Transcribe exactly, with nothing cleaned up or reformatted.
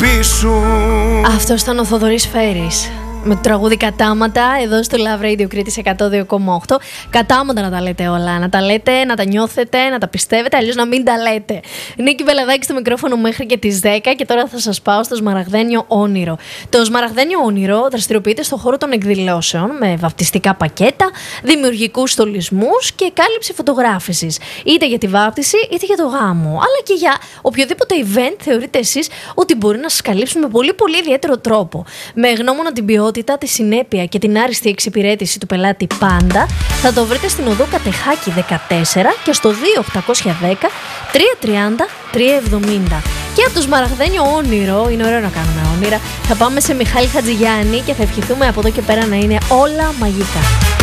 πίσω. Αυτό ήταν ο Θοδωρής Φέρης με το τραγούδι Κατάματα εδώ στο Love Radio Κρήτης εκατό δύο κόμμα οκτώ. Κατάματα να τα λέτε όλα. Να τα λέτε, να τα νιώθετε, να τα πιστεύετε, αλλιώς να μην τα λέτε. Νίκη Βελαδάκη στο μικρόφωνο μέχρι και τις δέκα και τώρα θα σας πάω στο Σμαραγδένιο Όνειρο. Το Σμαραγδένιο Όνειρο δραστηριοποιείται στον χώρο των εκδηλώσεων με βαπτιστικά πακέτα, δημιουργικούς στολισμούς και κάλυψη φωτογράφησης. Είτε για τη βάπτιση είτε για το γάμο. Αλλά και για οποιοδήποτε event θεωρείτε εσείς ότι μπορεί να σας καλύψουν με πολύ πολύ ιδιαίτερο τρόπο. Με γνώμονα την ποιότητα, τη συνέπεια και την άριστη εξυπηρέτηση του πελάτη πάντα, θα το βρείτε στην οδό Κατεχάκη δεκατέσσερα και στο δύο οκτακόσια δέκα τριακόσια τριάντα τριακόσια εβδομήντα. Και από το Σμαραγδένιο Όνειρο, είναι ωραίο να κάνουμε όνειρα, θα πάμε σε Μιχάλη Χατζηγιάννη και θα ευχηθούμε από εδώ και πέρα να είναι όλα μαγικά.